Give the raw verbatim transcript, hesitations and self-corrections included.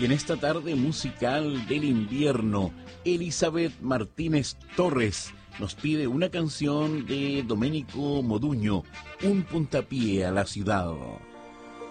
Y en esta tarde musical del invierno, Elizabeth Martínez Torres nos pide una canción de Domenico Moduño, Un puntapié a la ciudad.